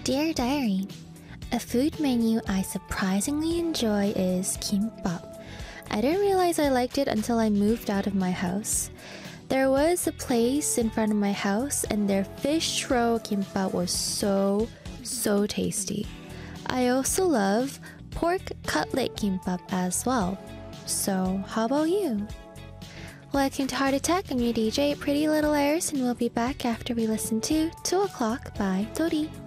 Dear Diary, a food menu I surprisingly enjoy is kimbap. I didn't realize I liked it until I moved out of my house. There was a place in front of my house and their fish roll kimbap was so tasty. I also love pork cutlet kimbap as well. So how about you? Welcome to Heart Attack. I'm your DJ, Pretty Little Airs, and we'll be back after we listen to 2 O'Clock by Tori.